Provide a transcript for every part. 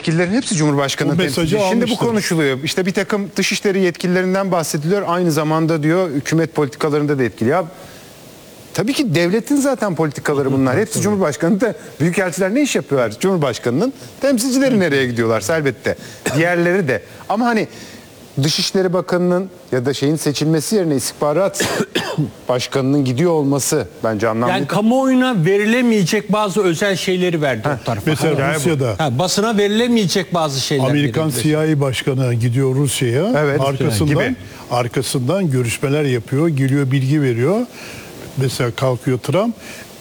yetkililerin hepsi Cumhurbaşkanı'nın temsilcisi. Şimdi bu konuşuluyor. İşte bir takım dışişleri yetkililerinden bahsediliyor. Aynı zamanda diyor hükümet politikalarında da etkili. Ya tabii ki devletin zaten politikaları bunlar. Hepsi Cumhurbaşkanı da, büyükelçiler ne iş yapıyorlar? Cumhurbaşkanının temsilcileri nereye gidiyorlar elbette. Diğerleri de. Ama hani Dışişleri Bakanı'nın ya da şeyin seçilmesi yerine istihbarat başkanının gidiyor olması bence anlamlı. Yani kamuoyuna verilemeyecek bazı özel şeyleri verdi o tarafa. Mesela Rusya'da basına verilemeyecek bazı şeyler. Amerikan CIA başkanı gidiyor Rusya'ya. Evet, arkasından görüşmeler yapıyor, geliyor bilgi veriyor. Mesela kalkıyor Trump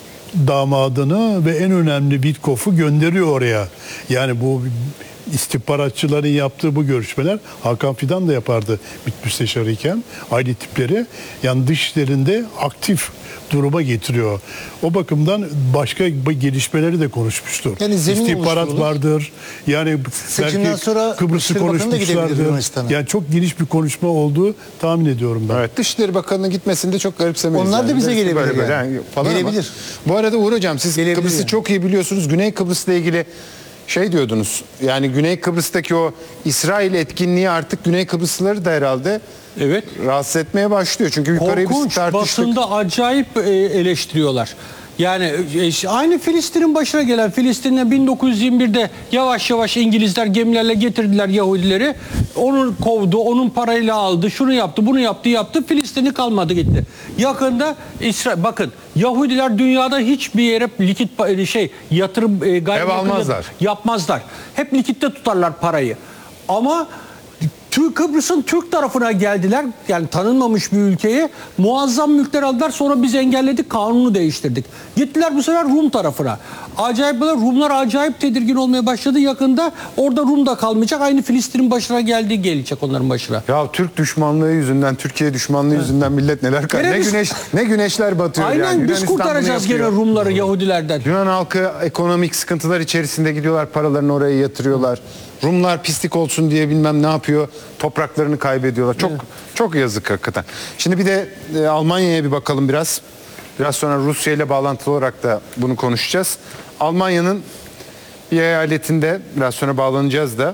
damadını ve en önemli Witkoff'u gönderiyor oraya. Yani bu istihbaratçıların yaptığı bu görüşmeler Hakan Fidan da yapardı müsteşarıyken aynı tipleri. Yani dışişlerinde aktif duruma getiriyor. O bakımdan başka gelişmeleri de konuşmuştur. Yani İstihbarat vardır. Yani belki sonra Kıbrıs'ı konuşmuşlardır. Yani çok geniş bir konuşma olduğu tahmin ediyorum ben. Evet, Dışişleri Bakanı'nın gitmesinde çok garipsemeyiz. Onlar da bize gelebilir. Gelebilir. Bu arada Uğur Hocam siz Kıbrıs'ı çok iyi biliyorsunuz. Güney Kıbrıs'la ilgili şey diyordunuz. Yani Güney Kıbrıs'taki o İsrail etkinliği artık Güney Kıbrıslıları da herhalde rahatsız etmeye başlıyor. Çünkü yukarıya biz tartıştık. Basında acayip eleştiriyorlar. Yani aynı Filistin'in başına gelen, Filistin'e 1921'de yavaş yavaş İngilizler gemilerle getirdiler Yahudileri. Onu kovdu, onun parayla aldı, şunu yaptı, bunu yaptı. Filistin'i kalmadı gitti. Yakında bakın Yahudiler dünyada hiçbir yere likit yatırım ev almazlar. Yapmazlar. Hep likitte tutarlar parayı. Ama Kıbrıs'ın Türk tarafına geldiler. Yani tanınmamış bir ülkeye muazzam mülkler aldılar. Sonra biz engelledik, kanunu değiştirdik. Gittiler bu sefer Rum tarafına. Acayip Rumlar acayip tedirgin olmaya başladı. Yakında orada Rum da kalmayacak. Aynı Filistin'in başına geldiği gelecek onların başına. Ya Türk düşmanlığı yüzünden, Türkiye düşmanlığı yüzünden millet neler ne güneşler batıyor. Aynen yani. biz kurtaracağız gene Rumları Yahudilerden. Yunan halkı ekonomik sıkıntılar içerisinde gidiyorlar, paralarını oraya yatırıyorlar. Rumlar pislik olsun diye bilmem ne yapıyor. Topraklarını kaybediyorlar. Çok yazık hakikaten. Şimdi bir de Almanya'ya bir bakalım biraz. Biraz sonra Rusya ile bağlantılı olarak da bunu konuşacağız. Almanya'nın bir eyaletinde biraz sonra bağlanacağız da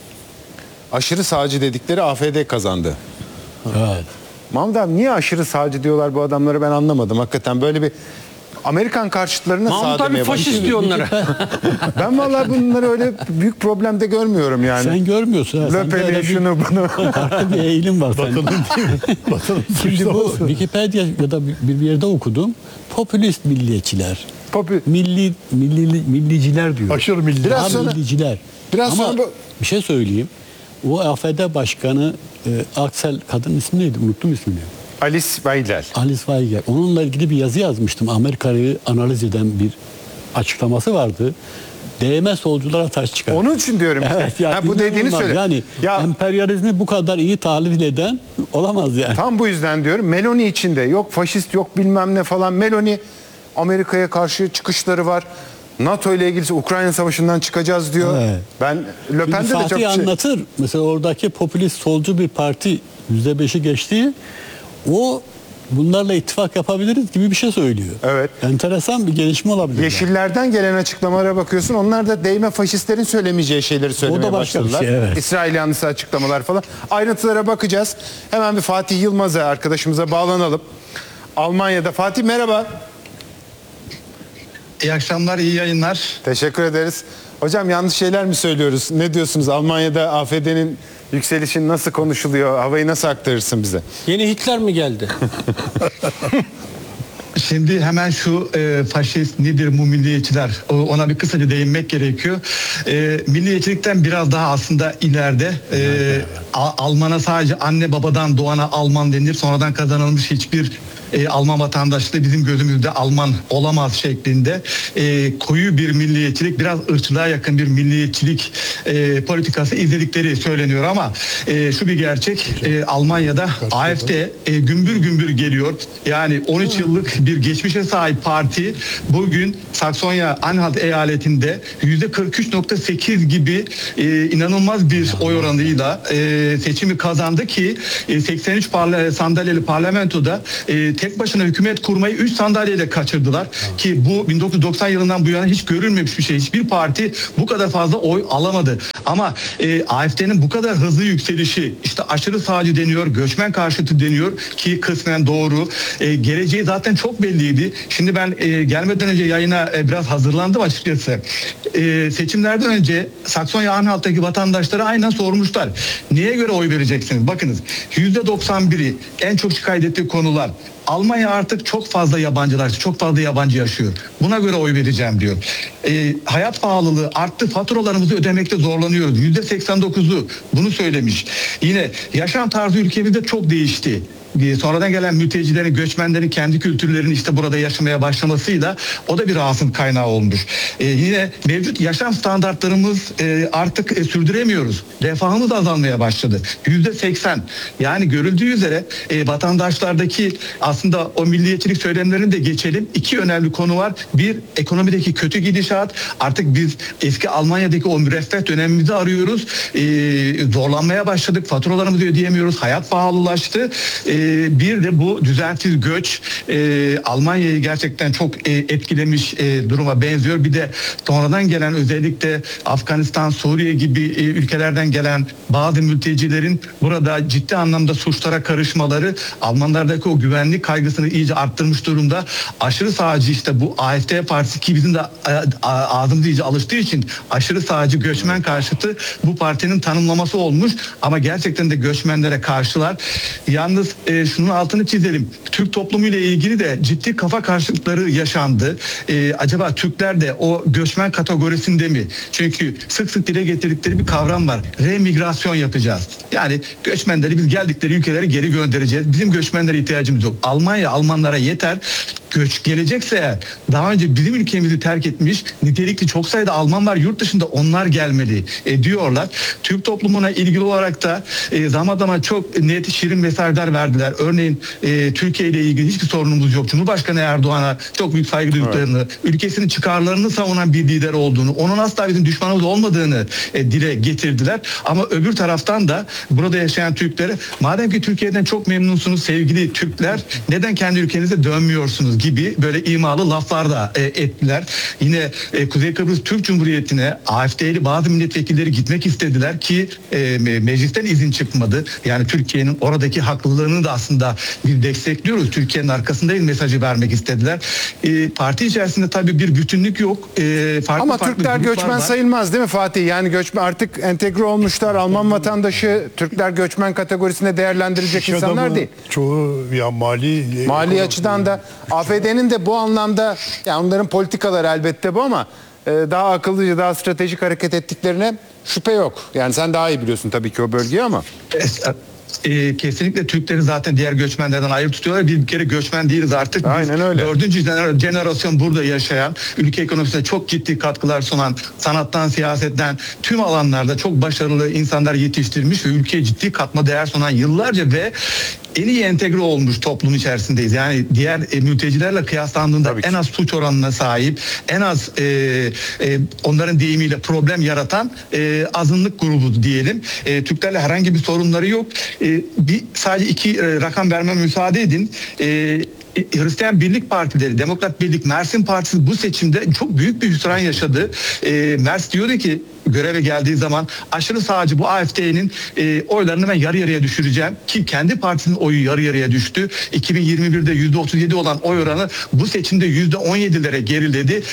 aşırı sağcı dedikleri AfD kazandı. Evet. Mahmut abi niye aşırı sağcı diyorlar bu adamları ben anlamadım. Hakikaten böyle bir Amerikan karşıtlarına Mahmut sağ abi demeye faşist diyor onlara. Ben vallahi bunları öyle büyük problemde görmüyorum yani. Sen görmüyorsun. Löpeli şunu bunu. Farklı bir eğilim var. Şimdi bu Wikipedia ya da bir yerde okudum. Popülist milliyetçiler. Milliciler diyor. Aşırı milli. Milliciler. Ama bir şey söyleyeyim. O AfD başkanı Aksel, kadın ismi neydi? Unuttum ismini. Alice Weidel. Alice Weidel. Onunla ilgili bir yazı yazmıştım. Amerika'yı analiz eden bir açıklaması vardı. Değmez solculara taş çıkar. Onun için diyorum. Evet, yani bu dediğini söyle. Yani emperyalizmi bu kadar iyi tahlil eden olamaz yani. Tam bu yüzden diyorum. Meloni içinde yok faşist yok bilmem ne falan. Meloni Amerika'ya karşı çıkışları var. NATO ile ilgili Ukrayna Savaşı'ndan çıkacağız diyor. Evet. Ben Le Pen'de de çok Fatih anlatır. Mesela oradaki popülist solcu bir parti %5'i geçti. O bunlarla ittifak yapabiliriz gibi bir şey söylüyor. Evet. Enteresan bir gelişme olabilir. Yeşillerden gelen açıklamalara bakıyorsun. Onlar da değme faşistlerin söylemeyeceği şeyleri söylemeye başladılar. Şey, evet. İsrail yanlısı açıklamalar falan. Ayrıntılara bakacağız. Hemen bir Fatih Yılmaz'a arkadaşımıza bağlanalım. Almanya'da. Fatih merhaba. İyi akşamlar, iyi yayınlar. Teşekkür ederiz. Hocam yanlış şeyler mi söylüyoruz? Ne diyorsunuz? Almanya'da AfD'nin yükselişi nasıl konuşuluyor? Havayı nasıl aktarırsın bize? Yeni Hitler mi geldi? Şimdi hemen şu faşist nedir bu milliyetçiler ona bir kısaca değinmek gerekiyor. Milliyetçilikten biraz daha aslında ileride Alman'a sadece anne babadan doğana Alman denir. Sonradan kazanılmış hiçbir Alman vatandaşlığı bizim gözümüzde Alman olamaz şeklinde koyu bir milliyetçilik, biraz ırkçılığa yakın bir milliyetçilik politikası izledikleri söyleniyor ama şu bir gerçek, Almanya'da AfD gümbür gümbür geliyor. Yani 13 yıllık bir geçmişe sahip parti bugün Saksonya-Anhalt eyaletinde %43.8 gibi inanılmaz bir oy oranıyla seçimi kazandı ki 83 sandalyeli parlamentoda tek başına hükümet kurmayı 3 sandalyeyle kaçırdılar. Ki bu 1990 yılından bu yana hiç görülmemiş bir şey. Hiçbir parti bu kadar fazla oy alamadı. Ama AfD'nin bu kadar hızlı yükselişi, işte aşırı sağcı deniyor, göçmen karşıtı deniyor ki kısmen doğru. Geleceği zaten çok belliydi. Şimdi ben gelmeden önce yayına biraz hazırlandım açıkçası. Seçimlerden önce Saksonya-Anhalt'taki vatandaşlara aynen sormuşlar. Neye göre oy vereceksiniz? Bakınız %91'i en çok şikayet ettiği konular. Almanya artık çok fazla yabancılar, çok fazla yabancı yaşıyor. Buna göre oy vereceğim diyor. Hayat pahalılığı arttı, faturalarımızı ödemekte zorlanıyoruz. %89'u bunu söylemiş. Yine yaşam tarzı ülkemizde çok değişti. Sonradan gelen mültecilerin, göçmenlerin kendi kültürlerini işte burada yaşamaya başlamasıyla o da bir rahatsızlık kaynağı olmuş. Yine mevcut yaşam standartlarımız artık sürdüremiyoruz. Refahımız azalmaya başladı. %80. Yani görüldüğü üzere vatandaşlardaki aslında o milliyetçilik söylemlerini de geçelim. İki önemli konu var. Bir, ekonomideki kötü gidişat. Artık biz eski Almanya'daki o müreffeh dönemimizi arıyoruz. Zorlanmaya başladık. Faturalarımızı ödeyemiyoruz. Hayat pahalılaştı. Bir de bu düzensiz göç Almanya'yı gerçekten çok etkilemiş duruma benziyor. Bir de sonradan gelen özellikle Afganistan, Suriye gibi ülkelerden gelen bazı mültecilerin burada ciddi anlamda suçlara karışmaları Almanlardaki o güvenlik kaygısını iyice arttırmış durumda. Aşırı sağcı işte bu AfD partisi ki bizim de ağzımız iyice alıştığı için aşırı sağcı göçmen karşıtı bu partinin tanımlaması olmuş ama gerçekten de göçmenlere karşılar. Yalnız şunun altını çizelim. Türk toplumu ile ilgili de ciddi kafa karşıtlıkları yaşandı. Acaba Türkler de o göçmen kategorisinde mi? Çünkü sık sık dile getirdikleri bir kavram var. Remigrasyon yapacağız. Yani göçmenleri biz geldikleri ülkelere geri göndereceğiz. Bizim göçmenlere ihtiyacımız yok. Almanlara yeter. Göç gelecekse eğer daha önce bizim ülkemizi terk etmiş nitelikli çok sayıda Alman var yurt dışında onlar gelmeli diyorlar. Türk toplumuna ilgili olarak da zaman zaman çok net şirin mesajlar verdiler. Örneğin Türkiye ile ilgili hiçbir sorunumuz yok. Cumhurbaşkanı Erdoğan'a çok büyük saygı duyduklarını, ülkesinin çıkarlarını savunan bir lider olduğunu, onun asla bizim düşmanımız olmadığını dile getirdiler. Ama öbür taraftan da burada yaşayan Türklere madem ki Türkiye'den çok memnunsunuz sevgili Türkler neden kendi ülkenize dönmüyorsunuz gibi böyle imalı laflar da ettiler. Yine Kuzey Kıbrıs Türk Cumhuriyeti'ne AfD'li bazı milletvekilleri gitmek istediler ki meclisten izin çıkmadı. Yani Türkiye'nin oradaki haklılığını da aslında bir destekliyoruz. Türkiye'nin arkasındayız mesajı vermek istediler. Parti içerisinde tabii bir bütünlük yok. Ama Türkler göçmen sayılmaz değil mi Fatih? Yani göçmen artık entegre olmuşlar. Alman vatandaşı Türkler göçmen kategorisinde değerlendirilecek insanlar değil. Çoğu ya mali açıdan da AfD'nin de bu anlamda yani onların politikaları elbette bu ama daha akıllıca, daha stratejik hareket ettiklerine şüphe yok. Yani sen daha iyi biliyorsun tabii ki o bölgeyi ama. Kesinlikle Türkleri zaten diğer göçmenlerden ayrı tutuyorlar. Bir kere göçmen değiliz artık. Aynen biz öyle. 4. jenerasyon burada yaşayan, ülke ekonomisine çok ciddi katkılar sunan, sanattan, siyasetten tüm alanlarda çok başarılı insanlar yetiştirmiş ve ülkeye ciddi katma değer sunan yıllarca ve en iyi entegre olmuş toplum içerisindeyiz. Yani diğer mültecilerle kıyaslandığında en az suç oranına sahip, en az onların deyimiyle problem yaratan azınlık grubu diyelim. Türklerle herhangi bir sorunları yok. Sadece iki rakam vermeme müsaade edin. Hristiyan Birlik Partileri, Demokrat Birlik, Mersin Partisi bu seçimde çok büyük bir hüsran yaşadı. Mers diyordu ki göreve geldiği zaman aşırı sağcı bu AfD'nin oylarını ben yarı yarıya düşüreceğim ki kendi partisinin oyu yarı yarıya düştü. 2021'de %37 olan oy oranı bu seçimde %17'lere geriledi.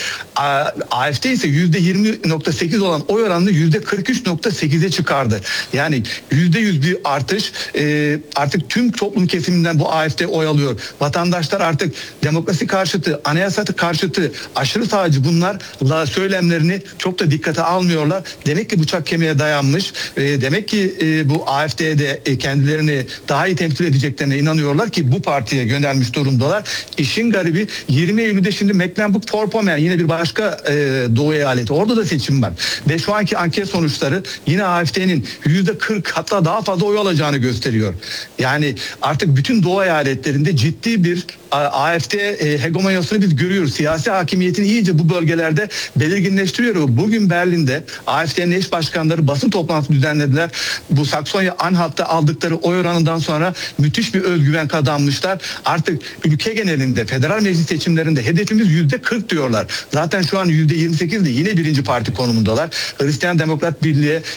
AfD ise %20.8 olan oy oranını %43.8'e çıkardı. Yani %100 bir artış. Artık tüm toplum kesiminden bu AfD oy alıyor. Vatandaşlar artık demokrasi karşıtı, anayasası karşıtı, aşırı sağcı bunlarla söylemlerini çok da dikkate almıyorlar. Demek ki bıçak kemiğe dayanmış. Demek ki bu AfD'de kendilerini daha iyi temsil edeceklerine inanıyorlar ki bu partiye yönelmiş durumdalar. İşin garibi 20 Eylül'de şimdi Mecklenburg-Vorpommern yine bir başka Doğu eyaleti. Orada da seçim var. Ve şu anki anket sonuçları yine AfD'nin %40 hatta daha fazla oy alacağını gösteriyor. Yani artık bütün Doğu eyaletlerinde ciddi bir AfD hegemonyasını biz görüyoruz. Siyasi hakimiyetini iyice bu bölgelerde belirginleştiriyor. Bugün Berlin'de AfD'nin eş başkanları basın toplantısı düzenlediler. Bu Saksonya-Anhalt'ta aldıkları oy oranından sonra müthiş bir özgüven kazanmışlar. Artık ülke genelinde federal meclis seçimlerinde hedefimiz %40 diyorlar. Zaten şu an %28'de yine birinci parti konumundalar. Hristiyan Demokrat Birliği'ye